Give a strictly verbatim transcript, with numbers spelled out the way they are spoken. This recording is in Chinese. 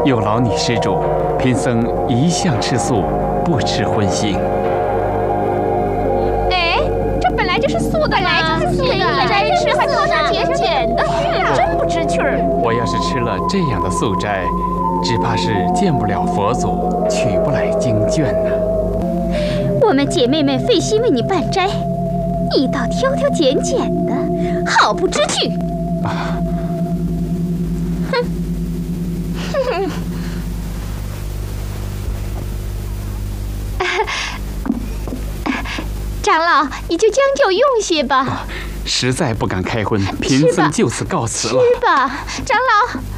有劳你施主，贫僧一向吃素，不吃荤腥。 哎，这本来就是素的，本来就是素的，斋吃还挑上减减的，真不知趣儿。 我要是吃了这样的素斋，只怕是见不了佛祖，取不来经卷呢。 我们姐妹们费心为你办斋，你倒挑挑拣拣的，好不知趣！ 啊！ 哼！哼！长老，你就将就用些吧。 啊，实在不敢开荤，贫僧就此告辞了。 吃吧，长老。